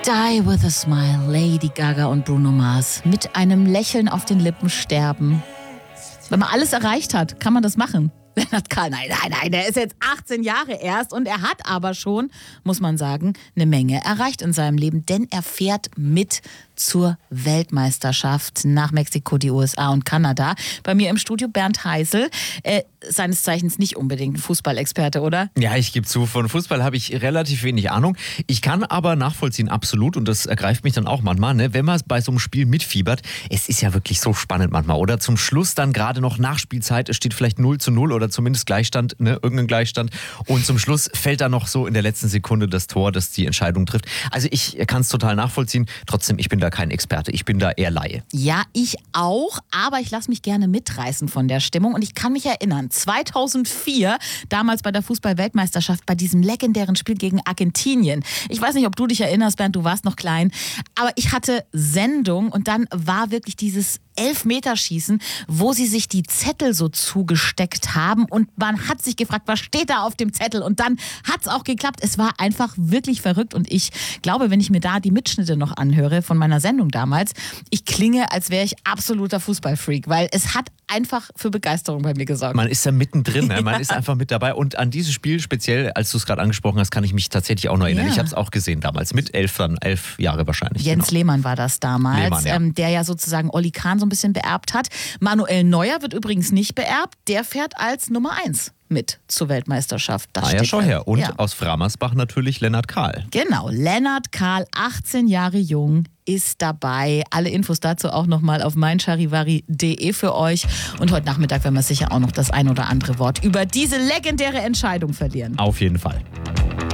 Die with a Smile, Lady Gaga und Bruno Mars. Mit einem Lächeln auf den Lippen sterben. Wenn man alles erreicht hat, kann man das machen. Lennart Kahl, nein, der ist jetzt 18 Jahre erst und er hat aber schon, muss man sagen, eine Menge erreicht in seinem Leben, denn er fährt mit zur Weltmeisterschaft nach Mexiko, die USA und Kanada. Bei mir im Studio Bernd Heisel, seines Zeichens nicht unbedingt ein Fußballexperte, oder? Ja, ich gebe zu, von Fußball habe ich relativ wenig Ahnung. Ich kann aber nachvollziehen, absolut, und das ergreift mich dann auch manchmal, ne? Wenn man bei so einem Spiel mitfiebert, es ist ja wirklich so spannend manchmal, oder? Zum Schluss dann gerade noch Nachspielzeit, es steht vielleicht 0:0 oder zumindest Gleichstand, ne? Irgendein Gleichstand, und zum Schluss fällt dann noch so in der letzten Sekunde das Tor, das die Entscheidung trifft. Also ich kann es total nachvollziehen, trotzdem, ich bin da kein Experte, ich bin da eher Laie. Ja, ich auch, aber ich lasse mich gerne mitreißen von der Stimmung und ich kann mich erinnern, 2004, damals bei der Fußball-Weltmeisterschaft, bei diesem legendären Spiel gegen Argentinien. Ich weiß nicht, ob du dich erinnerst, Bernd, du warst noch klein, aber ich hatte Sendung und dann war wirklich dieses Elfmeterschießen, wo sie sich die Zettel so zugesteckt haben und man hat sich gefragt, was steht da auf dem Zettel, und dann hat es auch geklappt. Es war einfach wirklich verrückt und ich glaube, wenn ich mir da die Mitschnitte noch anhöre von meiner Sendung damals, ich klinge, als wäre ich absoluter Fußballfreak, weil es hat einfach für Begeisterung bei mir gesorgt. Man ist da mittendrin, ne? Man ist einfach mit dabei, und an dieses Spiel speziell, als du es gerade angesprochen hast, kann ich mich tatsächlich auch noch erinnern. Ja. Ich habe es auch gesehen damals, mit 11 Jahre wahrscheinlich. Jens genau. Lehmann war das damals, Lehmann, ja. Der ja sozusagen Olli Kahn so ein bisschen beerbt hat. Manuel Neuer wird übrigens nicht beerbt, der fährt als Nummer 1 mit zur Weltmeisterschaft. Das ja, schau her. Und ja. aus Framersbach natürlich Lennart Kahl. Genau, Lennart Kahl, 18 Jahre jung, ist dabei. Alle Infos dazu auch nochmal auf meincharivari.de für euch. Und heute Nachmittag werden wir sicher auch noch das ein oder andere Wort über diese legendäre Entscheidung verlieren. Auf jeden Fall.